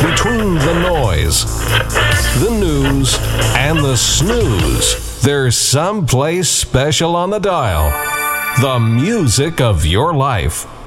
Between the noise, the news, and the snooze, there's someplace special on the dial. The music of your life.